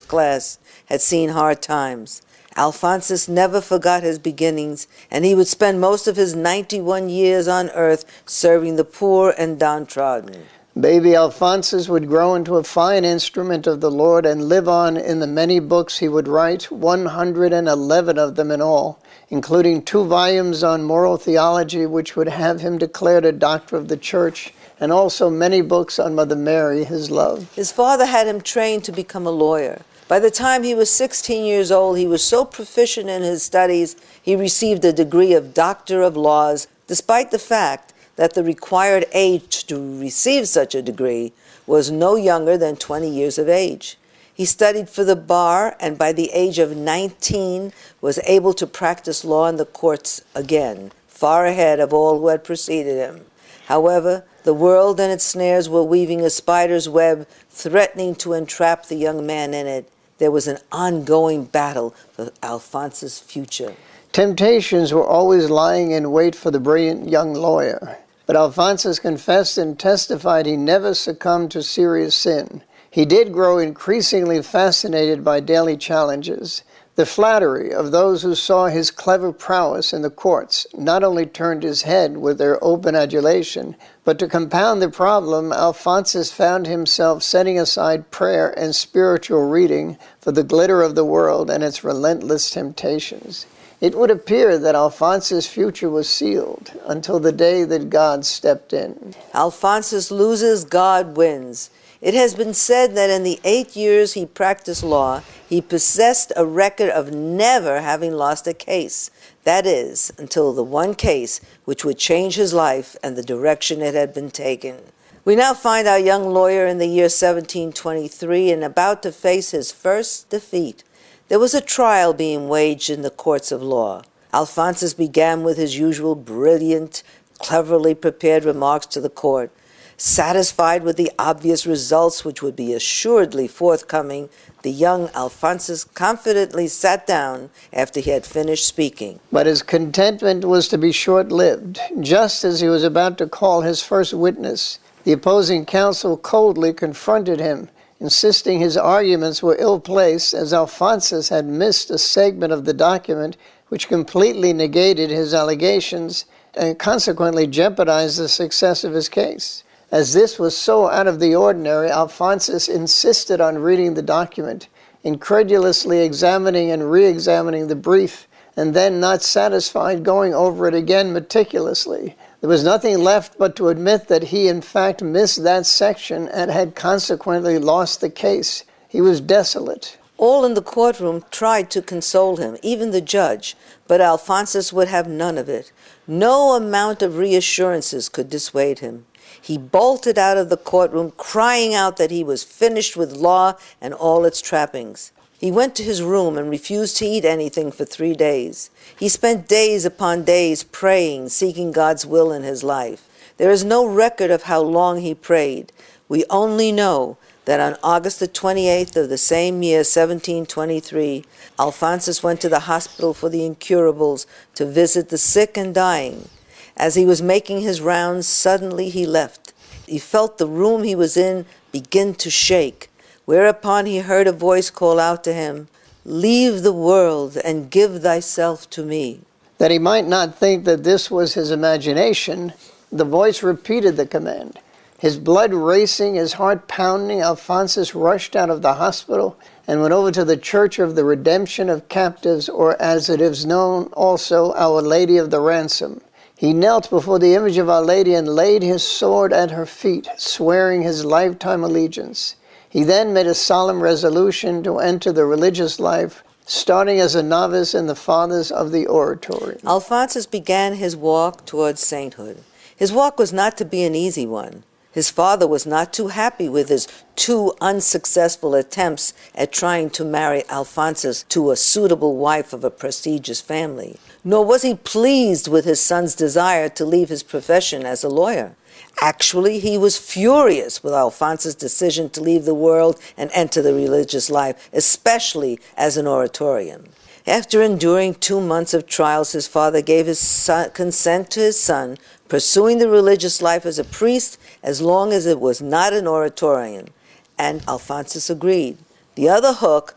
class had seen hard times. Alphonsus never forgot his beginnings, and he would spend most of his 91 years on earth serving the poor and downtrodden. Baby Alphonsus would grow into a fine instrument of the Lord and live on in the many books he would write, 111 of them in all, including 2 volumes on moral theology, which would have him declared a doctor of the church, and also many books on Mother Mary, his love. His father had him trained to become a lawyer. By the time he was 16 years old, he was so proficient in his studies, he received a degree of Doctor of Laws, despite the fact that the required age to receive such a degree was no younger than 20 years of age. He studied for the bar, and by the age of 19 was able to practice law in the courts again, far ahead of all who had preceded him. However, the world and its snares were weaving a spider's web, threatening to entrap the young man in it. There was an ongoing battle for Alphonsus' future. Temptations were always lying in wait for the brilliant young lawyer. But Alphonsus confessed and testified he never succumbed to serious sin. He did grow increasingly fascinated by daily challenges. The flattery of those who saw his clever prowess in the courts not only turned his head with their open adulation, but to compound the problem, Alphonsus found himself setting aside prayer and spiritual reading for the glitter of the world and its relentless temptations. It would appear that Alphonsus' future was sealed until the day that God stepped in. Alphonsus loses, God wins. It has been said that in the 8 years he practiced law, he possessed a record of never having lost a case. That is, until the one case which would change his life and the direction it had been taken. We now find our young lawyer in the year 1723 and about to face his first defeat. There was a trial being waged in the courts of law. Alphonsus began with his usual brilliant, cleverly prepared remarks to the court. Satisfied with the obvious results which would be assuredly forthcoming, the young Alphonsus confidently sat down after he had finished speaking. But his contentment was to be short-lived. Just as he was about to call his first witness, the opposing counsel coldly confronted him, insisting his arguments were ill-placed, as Alphonsus had missed a segment of the document which completely negated his allegations and consequently jeopardized the success of his case. As this was so out of the ordinary, Alphonsus insisted on reading the document, incredulously examining and re-examining the brief, and then, not satisfied, going over it again meticulously. There was nothing left but to admit that he in fact missed that section and had consequently lost the case. He was desolate. All in the courtroom tried to console him, even the judge, but Alphonsus would have none of it. No amount of reassurances could dissuade him. He bolted out of the courtroom, crying out that he was finished with law and all its trappings. He went to his room and refused to eat anything for 3 days. He spent days upon days praying, seeking God's will in his life. There is no record of how long he prayed. We only know that on August the 28th of the same year, 1723, Alphonsus went to the hospital for the incurables to visit the sick and dying. As he was making his rounds, suddenly he left. He felt the room he was in begin to shake, whereupon he heard a voice call out to him, "Leave the world and give thyself to me." That he might not think that this was his imagination, the voice repeated the command. His blood racing, his heart pounding, Alphonsus rushed out of the hospital and went over to the Church of the Redemption of Captives, or as it is known also, Our Lady of the Ransom. He knelt before the image of Our Lady and laid his sword at her feet, swearing his lifetime allegiance. He then made a solemn resolution to enter the religious life, starting as a novice in the Fathers of the Oratory. Alphonsus began his walk towards sainthood. His walk was not to be an easy one. His father was not too happy with his 2 unsuccessful attempts at trying to marry Alphonsus to a suitable wife of a prestigious family. Nor was he pleased with his son's desire to leave his profession as a lawyer. Actually, he was furious with Alphonsus' decision to leave the world and enter the religious life, especially as an oratorian. After enduring 2 months of trials, his father gave his consent to his son pursuing the religious life as a priest as long as it was not an oratorian, and Alphonsus agreed. The other hook